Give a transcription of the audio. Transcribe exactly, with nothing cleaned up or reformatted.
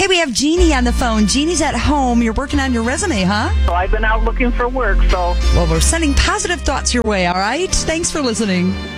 Hey, we have Jeannie on the phone. Jeannie's at home. You're working on your resume, huh? So I've been out looking for work, so. Well, we're sending positive thoughts your way, all right? Thanks for listening.